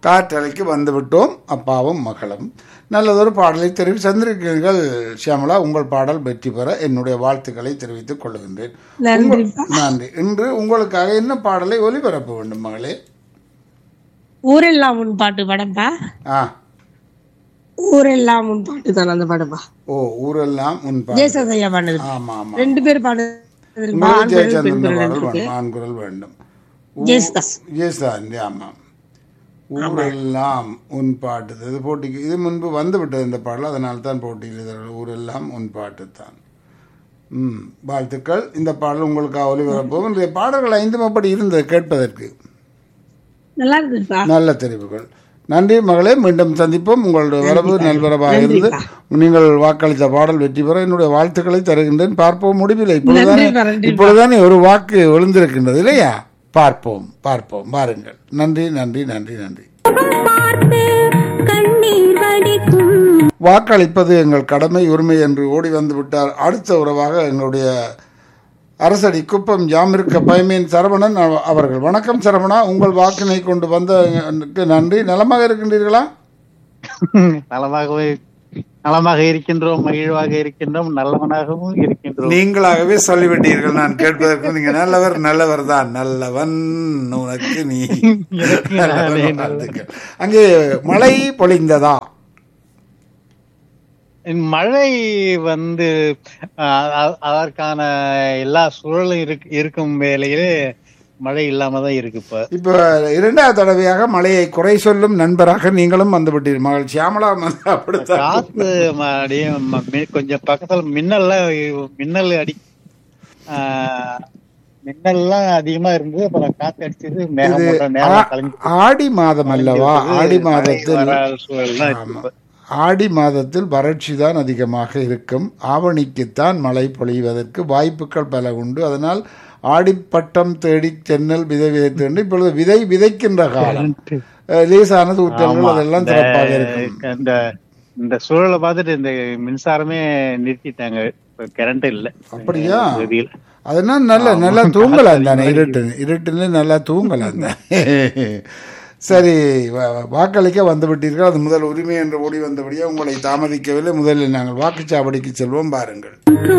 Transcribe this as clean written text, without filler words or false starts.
காற்றலைக்கு வந்துவிட்டோம். அப்பாவும் மகளும் நல்லதொரு பாடலை தெரிவி சந்திருக்கிறீர்கள் ஷியாமளா. உங்கள் பாடல் வெற்றி பெற என்னுடைய வாழ்த்துக்களை தெரிவித்துக் கொள்கின்றேன். நன்றி. இன்று உங்களுக்காக என்ன பாடலை ஒலிபரப்ப வேண்டும் மகளே? ஊரெல்லாம் உன் பாட்டு படம்பா. ஊரெல்லாம் உன் பாட்டு தான் அந்த படம்பா. ஓ, ஊரெல்லாம் உன் பாட்டு. ஜெயசந்தையா பாடுது. ஆமா ஆமா, 2 பேர் பாடு. ஆண்குரல் வேண்டும். ஆமா, ஊரெல்லாம் உன் பாட்டு. இது போட்டிக்கு இது முன்பு வந்து விட்டது இந்த பாடல், அதனால தான் போட்டியில் ஊரெல்லாம் உன் பாட்டு தான். வாழ்த்துக்கள். இந்த பாடல் உங்களுக்கு ஒலிபரப்போம். இன்றைய பாடல்கள் 5 அப்படி இருந்தது கேட்பதற்கு. நல்ல தெரிவுகள். நன்றி மகளே. மீண்டும் சந்திப்போம். உங்களுடைய வரவு நல்வரவாக இருந்து நீங்கள் வாக்களித்த பாடல் வெற்றி பெற என்னுடைய வாழ்த்துக்களை தருகின்றேன். பார்ப்போம். முடிவில் இப்பொழுதுதானே ஒரு வாக்கு விழுந்திருக்கின்றது இல்லையா? பார்ப்போம் பார்ப்போம். பாருங்கள். நன்றி நன்றி நன்றி நன்றி. வாக்களிப்பது எங்கள் கடமை உரிமை என்று ஓடி வந்து விட்டார். அடுத்த உறவாக எங்களுடைய அரசடி குப்பம் ஜாமிருக்க பயமேன் சரவணன் அவர்கள். வணக்கம் சரவணா. உங்கள் வாக்கினை கொண்டு வந்த நன்றி. நலமாக இருக்கின்றீர்களா? நலமாக இருக்கின்றோம், மகிழ்வாக இருக்கின்றோம், நல்லவனாகவும் இருக்கின்றோம். நீங்களாகவே சொல்லிவிட்டீர்கள். நான் கேட்பதற்கு நீங்க நல்லவர் நல்லவர் தான். நல்லவன் உனக்கு நீ. அங்கே மழை பொழிந்ததா? மழை வந்து அதற்கான எல்லா சூழலும் இருக்கும் வேளையிலே மழை இல்லாம தான் இருக்கு. இப்ப 2வது தடவையாக மழையை குறை சொல்லும் நண்பராக நீங்களும் வந்து விட்டீர்கள் மகள் ஷியாமளா. காத்து கொஞ்சம் பக்கத்துல மின்னல் மின்னல்லாம் அதிகமா இருந்தது. அப்புறம் காத்து அடிச்சது. ஆடி மாதம் அல்லவா? ஆடி மாதத்தில் வறட்சி தான் அதிகமாக இருக்கும். ஆவணிக்குத்தான் மழை பொழிவதற்கு வாய்ப்புகள் பல உண்டு. அதனால் ஆடிப்பட்டம் தேடி தென்னல் விதை விதைத்து இப்பொழுது விதை விதைக்கின்ற காலம். லேசான தூற்றல்கள் அதெல்லாம் சிறப்பாக இருக்கும். இந்த சூழலை பார்த்துட்டு இந்த மின்சாரமே நிறுத்திட்டாங்க. கரண்ட் இல்ல. அப்படியா? அதனால நல்லா தூங்கலாம் தானே. இருட்டுல நல்லா தூங்கலாம் தானே. சரி, வாக்களிக்க வந்துவிட்டீர்கள். அது முதல் உரிமை என்று ஓடி வந்தபடியே உங்களை தாமதிக்கவில்லை. முதலில் நாங்கள் வாக்குச்சாவடிக்கு செல்வோம். பாருங்கள்.